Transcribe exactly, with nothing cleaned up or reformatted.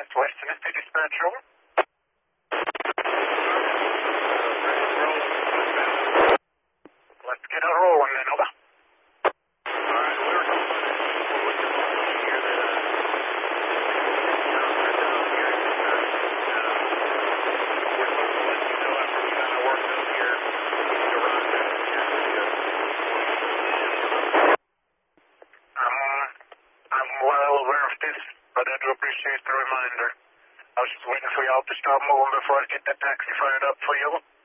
West Tennessee Dispatch, over. Let's get a rolling then, over. But I do appreciate the reminder. I was just waiting for y'all to start moving before I get that taxi fired up for you.